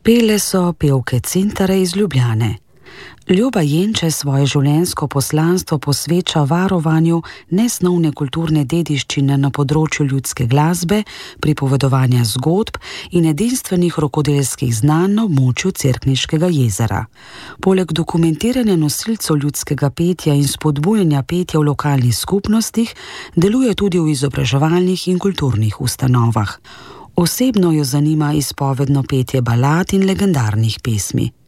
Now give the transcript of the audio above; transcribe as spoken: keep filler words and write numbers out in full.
Pele so pevke Cintare iz Ljubljane. Ljuba Jenče svoje življenjsko poslanstvo posveča varovanju nesnovne kulturne dediščine na področju ljudske glasbe, pripovedovanja zgodb in edinstvenih rokodelskih znanj na območju Cerkniškega jezera. Poleg dokumentiranja nosilcev ljudskega petja in spodbujanja petja v lokalnih skupnostih, deluje tudi v izobraževalnih in kulturnih ustanovah. Osebno jo zanima izpovedno petje balad in legendarnih pesmi.